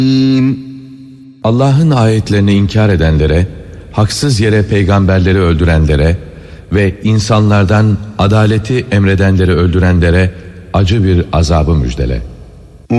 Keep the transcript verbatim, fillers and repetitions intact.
Allah'ın ayetlerini inkar edenlere, haksız yere peygamberleri öldürenlere ve insanlardan adaleti emredenleri öldürenlere acı bir azabı müjdele.